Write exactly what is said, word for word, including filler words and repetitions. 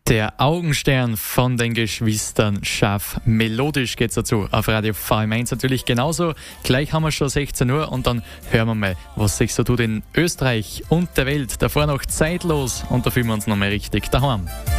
Der Augenstern von den Geschwistern Schaff. Melodisch geht's dazu. Auf Radio V M eins natürlich genauso. Gleich haben wir schon sechzehn Uhr und dann hören wir mal, was sich so tut in Österreich und der Welt. Davor noch zeitlos und da fühlen wir uns noch mal richtig daheim.